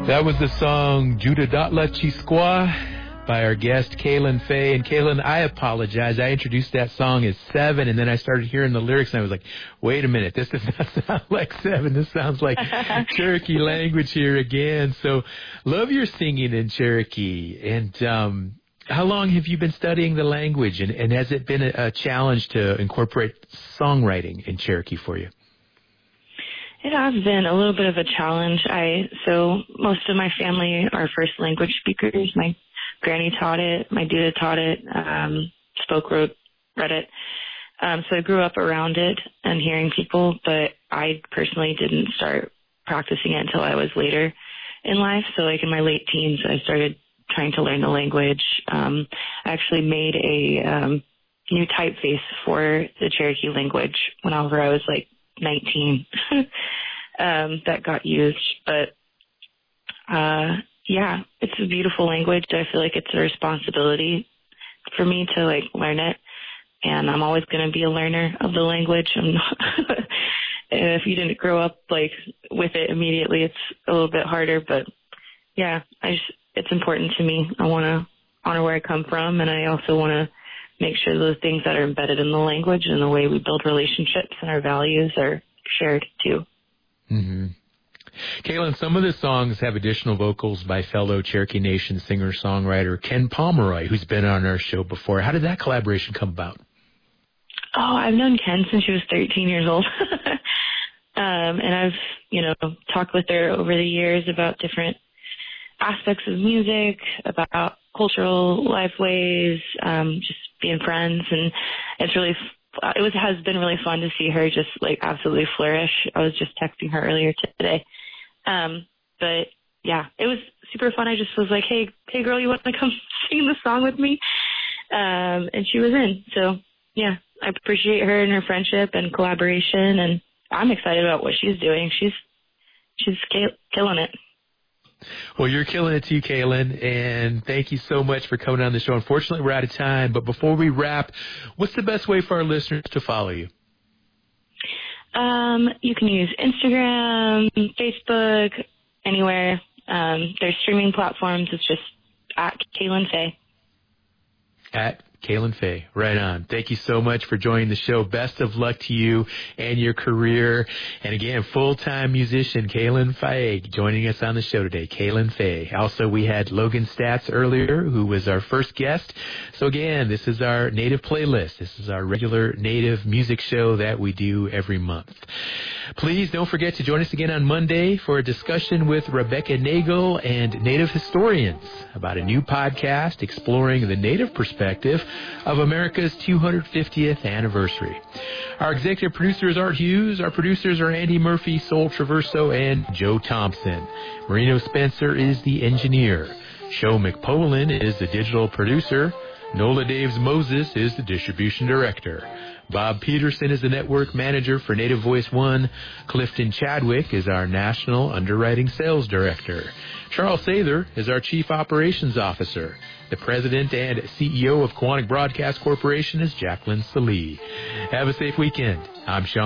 That was the song Judah Datla Chisqua by our guest, Kaylin Faye. And Kaylin, I apologize. I introduced that song as Seven, and then I started hearing the lyrics, and I was like, wait a minute, this does not sound like Seven. This sounds like Cherokee language here again. So love your singing in Cherokee. And how long have you been studying the language, and has it been a challenge to incorporate songwriting in Cherokee for you? It has been a little bit of a challenge. So most of my family are first language speakers. My granny taught it. My Duda taught it, spoke, wrote, read it. So I grew up around it and hearing people, but I personally didn't start practicing it until I was later in life. So like in my late teens, I started trying to learn the language. I actually made a new typeface for the Cherokee language whenever I was like 19 that got used. But yeah, it's a beautiful language. I feel like it's a responsibility for me to like learn it, and I'm always going to be a learner of the language. I'm not and if you didn't grow up like with it immediately, it's a little bit harder. But yeah, it's important to me. I want to honor where I come from, and I also want to make sure those things that are embedded in the language and the way we build relationships and our values are shared too. Mm-hmm. Kaylin, some of the songs have additional vocals by fellow Cherokee Nation singer-songwriter Ken Pomeroy, who's been on our show before. How did that collaboration come about? Oh, I've known Ken since she was 13 years old. And I've, talked with her over the years about different aspects of music, about cultural life ways, just being friends. And has been really fun to see her just like absolutely flourish. I was just texting her earlier today. But yeah, it was super fun. I just was like, hey girl, you want to come sing the song with me? And she was in. So yeah, I appreciate her and her friendship and collaboration, and I'm excited about what she's doing. She's killing it. Well, you're killing it too, Kaylin, and thank you so much for coming on the show. Unfortunately, we're out of time, but before we wrap, what's the best way for our listeners to follow you? You can use Instagram, Facebook, anywhere. There's streaming platforms. It's just at Kaylin Faye. At Kaylin Faye. Right on. Thank you so much for joining the show. Best of luck to you and your career. And again, full-time musician Kaylin Faye joining us on the show today. Kaylin Faye. Also, we had Logan Statz earlier, who was our first guest. So again, this is our Native playlist. This is our regular Native music show that we do every month. Please don't forget to join us again on Monday for a discussion with Rebecca Nagel and Native historians about a new podcast exploring the Native perspective of America's 250th anniversary. Our executive producer is Art Hughes. Our producers are Andy Murphy, Sol Traverso, and Joe Thompson. Marino Spencer is the engineer. Sho McPolin is the digital producer. Nola Daves Moses is the distribution director. Bob Peterson is the network manager for Native Voice One. Clifton Chadwick is our national underwriting sales director. Charles Sather is our chief operations officer. The president and CEO of Quantic Broadcast Corporation is Jacqueline Salee. Have a safe weekend. I'm Sean.